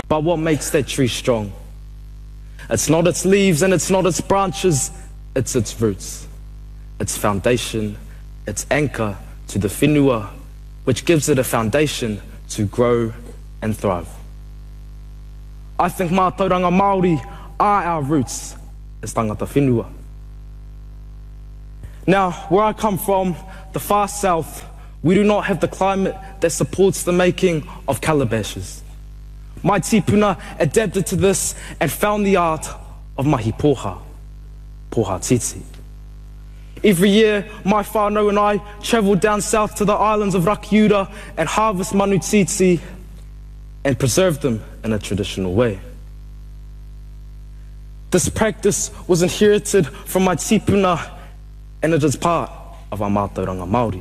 But what makes that tree strong? It's not its leaves and it's not its branches, it's its roots, its foundation, its anchor to the whenua, which gives it a foundation to grow and thrive. I think mātauranga Māori are our roots as tangata whenua. Now, where I come from, the far south, we do not have the climate that supports the making of calabashes. My tipuna adapted to this and found the art of mahi poha, poha titi. Every year, my whānau and I travel down south to the islands of Rakiura and harvest manu titi and preserve them in a traditional way. This practice was inherited from my tipuna and it is part of our mātauranga Māori.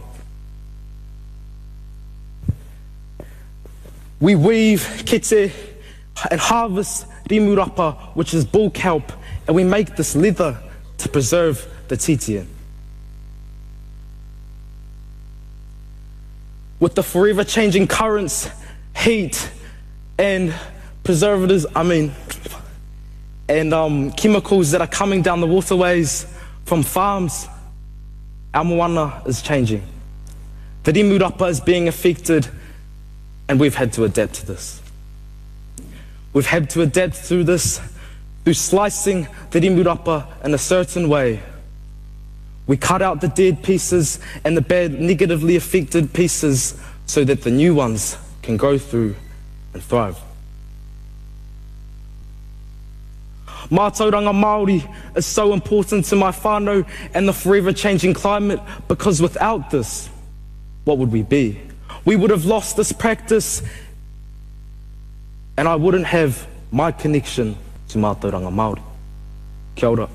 We weave kete and harvest rimurapa, which is bull kelp, and we make this leather to preserve the titi in. With the forever changing currents, heat, and preservatives, chemicals that are coming down the waterways from farms, our moana is changing. The rimurapa is being affected, and we've had to adapt to this. We've had to adapt through this, through slicing the rimurapa in a certain way. We cut out the dead pieces and the bad, negatively affected pieces so that the new ones can grow through and thrive. Mātauranga Māori is so important to my whānau and the forever changing climate, because without this, what would we be? We would have lost this practice and I wouldn't have my connection to Mātauranga Māori. Kia ora.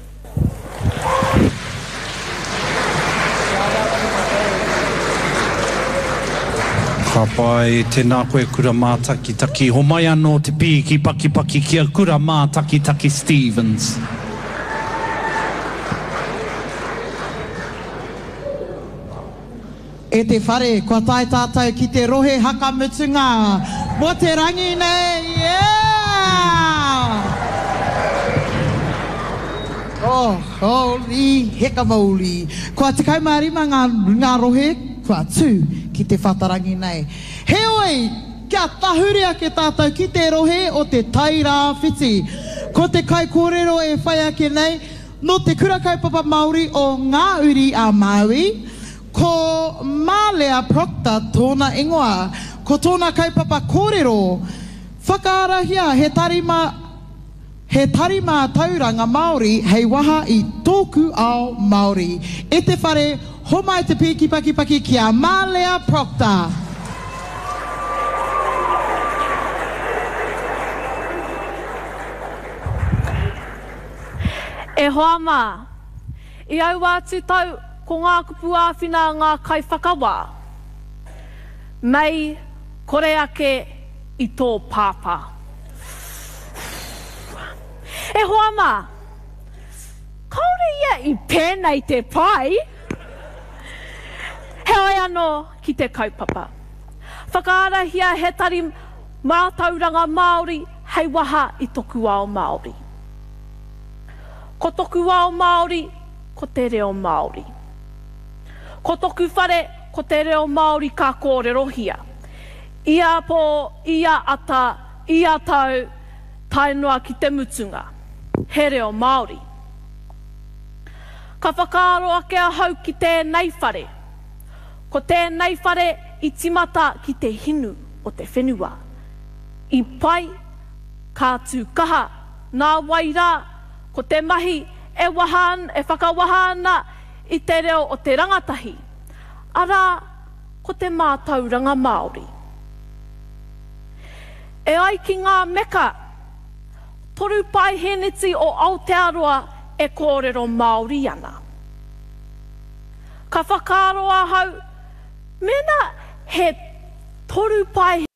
Ka pai, tēnā koe kura mātakitaki. Ho mai anō te pī ki pakipaki kia kura mātakitaki Stevens. E te whare, kua tai tātou ki te rohe haka mutunga. Mo te rangi nei, yeah! Oh, holy heka mauli. Kua te kaumārima ngā rohe, kua tū ki te whatarangi nei. Heoi, kia tahuria ke tātou ki te rohe o te taira whiti. Ko te kai kōrero e whai ake nei, no te kura kaupapa Māori o ngā uri a Māui, ko Mālea Proctor tōna ingoa, ko tōna kaupapa kōrero, whakaarahia he tarima tauranga Māori hei waha i tōku ao Māori. E te whare, ho mai te piki paki kia Mālea Proctor. E hoa mā, i au atu tau ko ngā kupu āwhina ngā kai whakawā. Mei kore ake i tō pāpā. E hoa mā, kaore ia i pēnei te pai. Heoi anō ki te kaupapa. Whakaarahia he tari mātauranga Māori hei waha i toku ao Māori. Ko toku ao Māori, ko te reo Māori. Ko toku whare, ko te reo Māori ka kōrerohia. Ia pō, ia ata, ia tau, tainua ki te mutunga. He reo Māori. Ka whakaaro ake a hau ki tēnei whare. Ko tēnei whare i timata ki te hinu o te whenua. I pai, ka tūkaha, nā wairā, ko te mahi e whakawahana i te reo o te rangatahi. Arā, ko te mātauranga Māori. E ai ki ngā meka, toru pai heneti o Aotearoa e kōrero Māori ana. Ka whakaaroa hau, mena he toru pai